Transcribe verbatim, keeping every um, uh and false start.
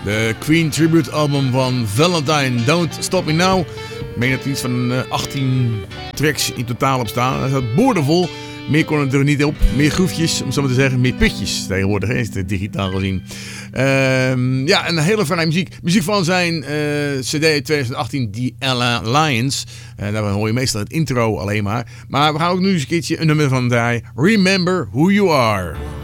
De Queen tribute album van Valentine, Don't Stop Me Now. Ik meen dat er iets van uh, achttien tracks in totaal op staan. Dat is dat boordevol. Meer kon het er niet op. Meer groefjes, om zo maar te zeggen. Meer putjes tegenwoordig, is het digitaal gezien. Uh, ja, een hele fijne muziek. Muziek van zijn uh, cd uit twintig achttien, The Alliance. Uh, daar hoor je meestal het intro alleen maar. Maar we gaan ook nu eens een keertje een nummer van draaien. Remember Who You Are.